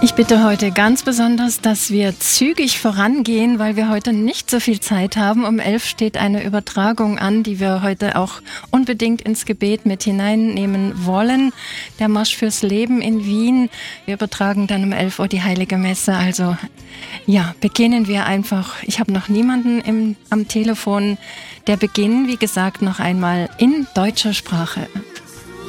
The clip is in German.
Ich bitte heute ganz besonders, dass wir zügig vorangehen, weil wir heute nicht so viel Zeit haben. Um 11 steht eine Übertragung an, die wir heute auch unbedingt ins Gebet mit hineinnehmen wollen. Der Marsch fürs Leben in Wien. Wir übertragen dann um 11 Uhr die Heilige Messe. Also ja, beginnen wir einfach. Ich habe noch niemanden am Telefon. Der Beginn, wie gesagt, noch einmal in deutscher Sprache.